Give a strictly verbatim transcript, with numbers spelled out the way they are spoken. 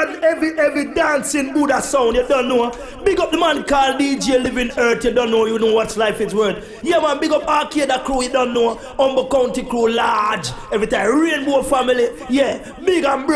man, every every dancing Buddha sound, you don't know. Big up the man called D J Living Earth, you don't know, you know what life is worth. Yeah man, big up Arcade crew, you don't know. Humble County crew, large. Every time Rainbow family, yeah, big and bro.